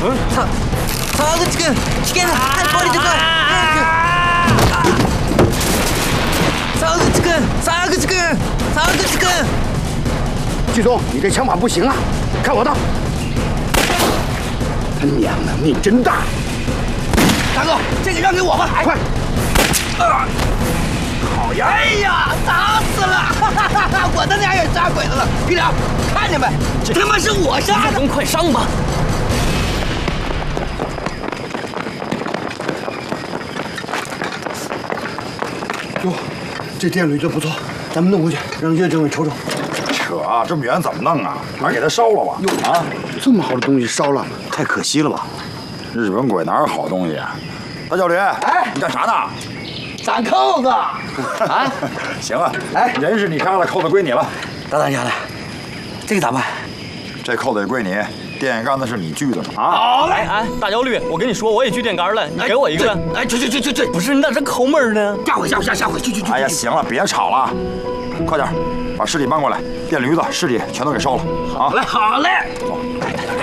季总，你这枪法不行啊！看我的！他娘的，命真大！ 大哥，这个让给我吧， 快！ 好呀！哎呀，打死了！我的娘也杀鬼子了！皮良，看见没？这他妈是我杀的！ 快上吧！ 哟，这电驴子不错，咱们弄回去，让岳政委瞅瞅。 扯啊，这么远怎么弄啊？还是给他烧了吧？啊， 这么好的东西烧了， 太可惜了吧？日本鬼哪有好东西啊？大教驴，你干啥呢？ 攒扣子。 啊，行啊，人是你杀了，扣子归你了。 大家的，这个咋办？ 这扣子也归你，电线杆子是你锯的吗？啊， 好嘞！ 大焦虑，我跟你说，我也锯电杆了，你给我一个。 去！ 不是，你咋这抠门呢？ 下回，去！ 哎呀，行了，别吵了，快点，把尸体搬过来，电驴子、尸体全都给烧了。啊， 好嘞！ 走。